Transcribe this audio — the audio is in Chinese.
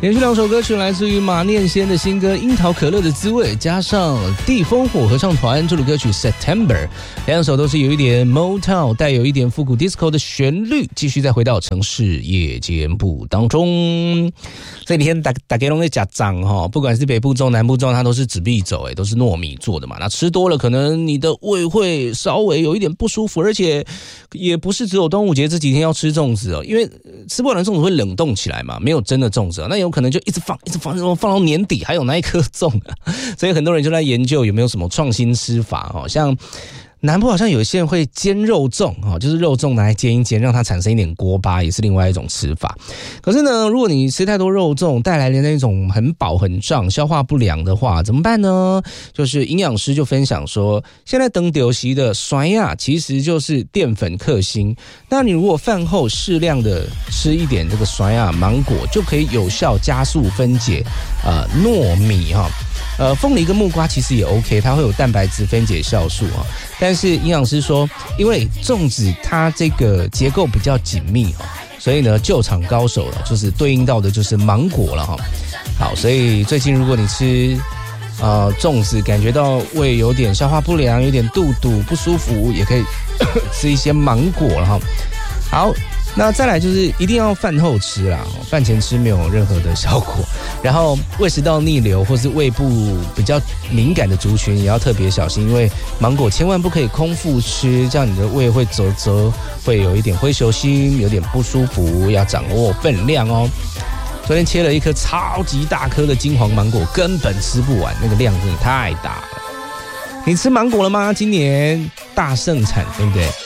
连续2首歌曲来自于马念先的新歌《樱桃可乐的滋味》，加上地烽火合唱团这首歌曲《September》，2首都是有一点 Motown 带有一点复古 disco 的旋律。继续再回到城市夜间部当中，这几天大家都在吃粽哈，不管是北部粽、南部粽，它都是纸币粽，都是糯米做的嘛。那吃多了，可能你的胃会稍微有一点不舒服，而且也不是只有端午节这几天要吃粽子哦，因为吃不完的粽子会冷冻起来嘛，没有真的粽子，那有可能就一直放到年底还有那一颗粽，所以很多人就在研究有没有什么创新吃法哦，像南部好像有一些人会煎肉粽，就是肉粽拿来煎一煎，让它产生一点锅巴，也是另外一种吃法。可是呢，如果你吃太多肉粽，带来的那种很饱很胀、消化不良的话，怎么办呢？就是营养师就分享说，现在等丢席的酸亚其实就是淀粉克星。那你如果饭后适量的吃一点这个酸亚芒果，就可以有效加速分解糯米哈。凤梨跟木瓜其实也 OK， 它会有蛋白质分解酵素啊。但是营养师说，因为粽子它这个结构比较紧密哈，所以呢，救场高手了，就是对应到的就是芒果了哈。好，所以最近如果你吃粽子，感觉到胃有点消化不良，有点肚肚不舒服，也可以吃一些芒果了哈。好。那再来就是一定要饭后吃啦，饭前吃没有任何的效果。然后胃食道逆流或是胃部比较敏感的族群也要特别小心，因为芒果千万不可以空腹吃，这样你的胃会啧，会有一点灰球心，有点不舒服，要掌握分量哦。昨天切了一颗超级大颗的金黄芒果，根本吃不完，那个量真的太大了。你吃芒果了吗？今年大盛产，对不对？